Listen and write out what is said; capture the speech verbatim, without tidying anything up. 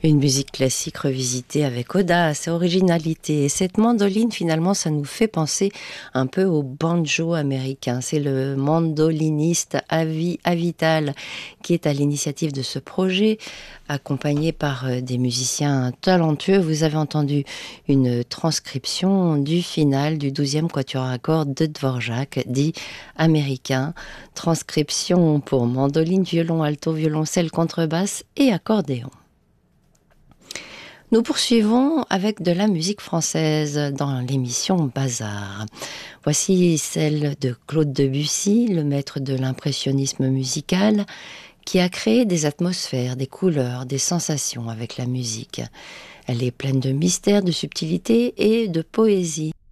Une musique classique revisitée avec audace et originalité. Et cette mandoline, finalement, ça nous fait penser un peu au banjo américain. C'est le mandoliniste Avi Avital qui est à l'initiative de ce projet, accompagné par des musiciens talentueux. Vous avez entendu une transcription du final du douzième quatuor à cordes de Dvorak, dit américain. Transcription pour mandoline, violon, alto, violoncelle, contrebasse et accordéon. Nous poursuivons avec de la musique française dans l'émission Bazar. Voici celle de Claude Debussy, le maître de l'impressionnisme musical, qui a créé des atmosphères, des couleurs, des sensations avec la musique. Elle est pleine de mystère, de subtilité et de poésie.